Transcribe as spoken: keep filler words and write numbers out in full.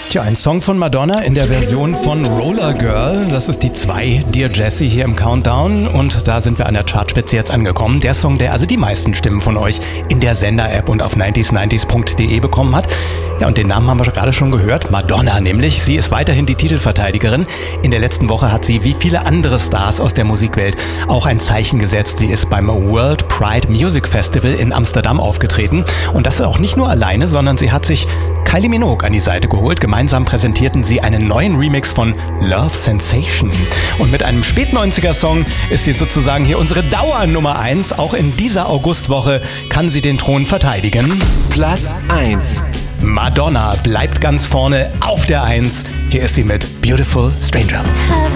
Tja, ein Song von Madonna in der Version von Roller Girl. Das ist die zwei, Dear Jessie hier im Countdown. Und da sind wir an der Chartspitze jetzt angekommen. Der Song, der also die meisten Stimmen von euch in der Sender-App und auf neunzig neunzig punkt de bekommen hat. Ja, und den Namen haben wir gerade schon gehört. Madonna nämlich. Sie ist weiterhin die Titelverteidigerin. In der letzten Woche hat sie, wie viele andere Stars aus der Musikwelt, auch ein Zeichen gesetzt. Sie ist beim World Pride Music Festival in Amsterdam aufgetreten. Und das auch nicht nur alleine, sondern sie hat sich Kylie Minogue an die Seite geholt. Gemeinsam präsentierten sie einen neuen Remix von Love Sensation. Und mit einem Spät-neunziger-Song ist sie sozusagen hier unsere Dauernummer eins. Auch in dieser Augustwoche kann sie den Thron verteidigen. Platz eins. Madonna bleibt ganz vorne auf der eins. Hier ist sie mit Beautiful Stranger.